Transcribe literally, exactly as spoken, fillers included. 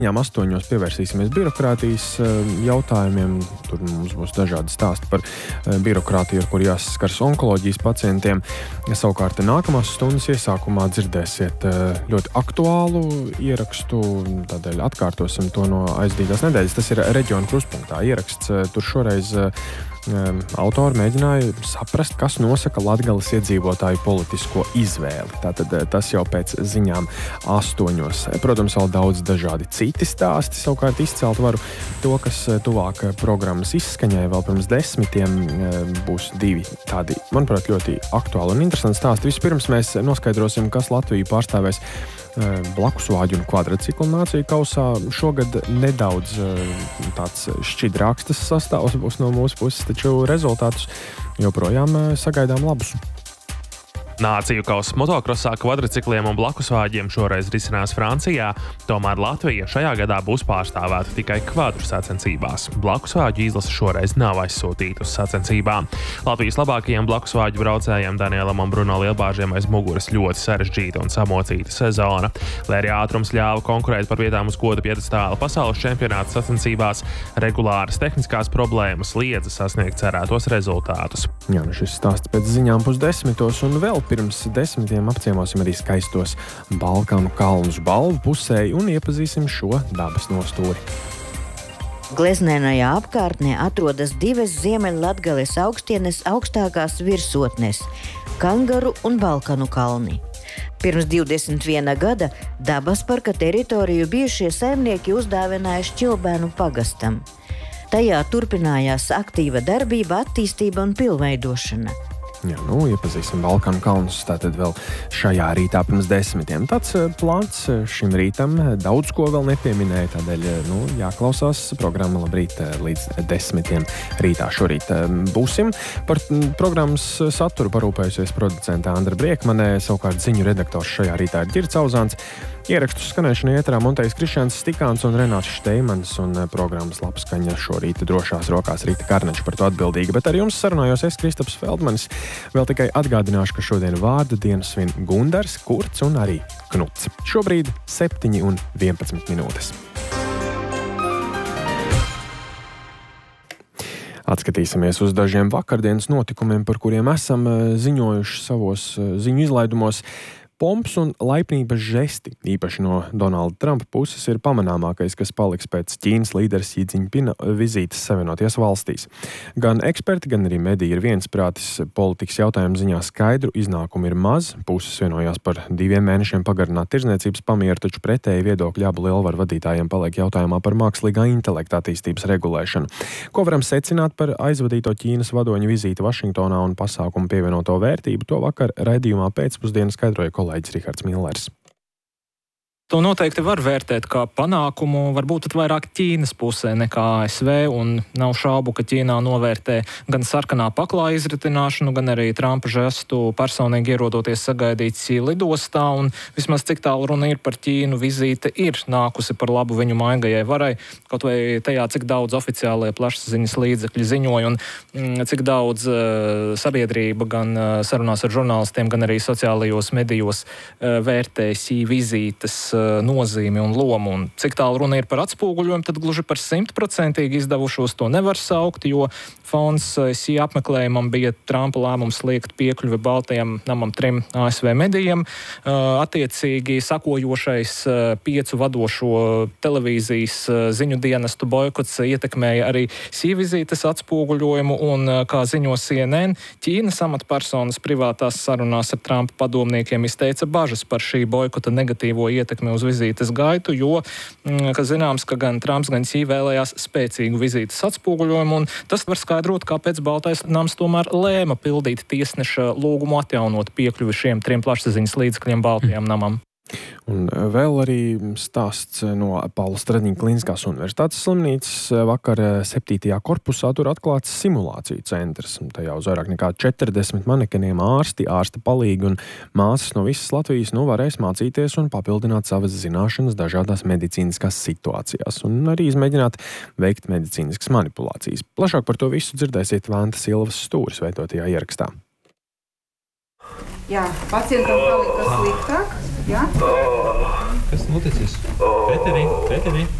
Viņām astoņos pievērsīsimies birokrātijas jautājumiem. Tur mums būs dažādi stāsti par birokrātiju, ar kur jāsaskars onkoloģijas pacientiem. Savukārt nākamās stundas iesākumā dzirdēsiet ļoti aktuālu ierakstu, tādēļ atkārtosim to no aizdītās nedēļas. Tas ir reģiona kruspunktā ieraksts. Tur šoreiz autori mēģināja saprast, kas nosaka Latgales iedzīvotāju politisko izvēli. Tātad tas jau pēc ziņām astoņos. Protams, vēl daudz dažādi citi stāsti. Savukārt izcelt varu to, kas tuvāk programmas izskaņai vēl pirms desmitiem būs divi tādi, manuprāt, ļoti aktuāli un interesanti stāsti. Vispirms mēs noskaidrosim, kas Latviju pārstāvēs blakusvāģu un kvadriciklu nāciju kausā. Šogad nedaudz tāds šķidrāks tas sastāvs būs no mūsu puses, taču rezultātus joprojām sagaidām labus. Nāciju kausa motokrosā, kvadricikliem un blakusvāģiem šoreiz risinās Francijā, tomēr Latvija šajā gadā būs pārstāvēta tikai kvadru sacensībās. Blakusvāģu izlase šoreiz nav aizsūtīta uz sacensībām. Latvijas labākajiem blakusvāģu braucējiem Danielam un Bruno Lielbāžiem aiz muguras ļoti sarežģīta un samocīta sezona. Lai arī ātrums ļāva konkurēt par vietām uz goda piedestāla pasaules čempionāta sacensībās, regulāras tehniskās problēmas liedza sasniegt cerētos rezultātus. Jā, nu šis stāsts pēc ziņām pusdesmitos un vēl pirms desmitiem apciemosim arī skaistos Balkanu kalnus Balvu pusēji un iepazīsim šo dabas nostūri. Gleznēnajā apkārtnē atrodas divas Ziemeļlatgales augstienes augstākās virsotnes – Kangaru un Balkanu kalni. Pirms divdesmit viena gada dabas parka teritoriju bijušie saimnieki uzdāvināja Šķilbēnu pagastam. Tajā turpinājās aktīva darbība, attīstība un pilnveidošana. Jā, nu, iepazīsim Balkanu kalnus tātad vēl šajā rītā pirms desmitiem. Tāds plāns šim rītam daudz ko vēl nepieminēja, tādēļ, nu, jāklausās programma labrīt līdz desmitiem rītā šorīt būsim. Par programmas saturu parūpējusies producente Andra Briekmanē, savukārt ziņu redaktors šajā rītā ir Ģirds Auzāns. Ierakstus skanēšanai ēterā montējis Krišjāns Stikāns un Renāts Šteimans, un programmas labskaņa šorīt drošās rokās Rita Karnača par to atbildīga. Bet ar jums sarunājos es, Kristaps Feldmanis. Vēl tikai atgādināšu, ka šodien vārdu dienu svin Gundars, Kurts un arī Knuts. Šobrīd septiņi un vienpadsmit minūtes. Atskatīsimies uz dažiem vakardienas notikumiem, par kuriem esam ziņojuši savos ziņu izlaidumos. Pomps un laipnības žesti, īpaši no Donalda Trumpa puses, ir pamanāmākais, kas paliks pēc Ķīnas līderes Xi Džiņpina vizītes Savienotajās valstīs. Gan eksperti, gan arī mediji ir viensprātis, politikas jautājumu ziņā skaidru iznākumu ir maz, puses vienojās par diviem mēnešiem pagarināt tirdzniecības pamieru, taču pretēji viedokļi abu lielvaru vadītājiem paliek jautājumā par mākslīgā intelekta attīstības regulēšanu. Ko varam secināt par aizvadīto Ķīnas vadoņu vizīti Vašingtonā un pasākumu pievienoto vērtību, to vakar raidījumā pēcpusdienā skaidroja kolēģis Rihards Millers. To noteikti var vērtēt kā panākumu, varbūt pat vairāk Ķīnas pusē nekā A S V, un nav šaubu, ka Ķīnā novērtē gan sarkanā paklā izritināšanu, gan arī Trumpa žestu personīgi ierodoties sagaidīt Xi lidostā, un vismaz cik tālu runa ir par Ķīnu, vizīte ir nākusi par labu viņu maigajai varai, kaut vai tajā, cik daudz oficiālie plašsaziņas līdzekļi ziņoja, un mm, cik daudz uh, sabiedrība gan uh, sarunās ar žurnālistiem, gan arī sociālajos medijos uh, vērtē Xi vizītes uh, nozīmi un lomu, un cik tālu runa ir par atspūguļojumu, tad gluži par simtprocentīgi izdevušos to nevar saukt, jo fons Xi apmeklējumam bija Trumpa lēmums liekt piekļuvi Baltajam namam trim A S V medijiem. Attiecīgi sakojošais piecu vadošo televīzijas ziņu dienestu boikots ietekmēja arī Xi vizītes atspūguļojumu, un, kā ziņo C N N, Ķīnas amatpersonas privātās sarunās ar Trumpa padomniekiem izteica bažas par šī boikota negatīvo ietekmi uz vizītes gaitu, jo, ka zināms, ka gan Trumps, gan Xi vēlējās spēcīgu vizītes atspūguļojumu, un tas var skaidrot, kāpēc Baltais nams tomēr lēma pildīt tiesneša lūgumu atjaunot piekļuvi šiem trim plašsaziņas līdzekļiem Baltajam namam. Un vēl arī stāsts no Paula Stradiņa Kliniskās universitātes slimnīcas. Vakar septītajā korpusā tur atklāts simulāciju centrs. Tajā uz vairāk nekā četrdesmit manekeniem ārsti, ārsta palīgi un māsas no visas Latvijas nu varēs mācīties un papildināt savas zināšanas dažādās medicīniskās situācijās un arī izmēģināt veikt medicīniskas manipulācijas. Plašāk par to visu dzirdēsiet Venta Silvas Stūris veidotajā ierakstā. Jā, pacientam palika sliktāk. Jā. Kas noticis? Peteri, Peteri!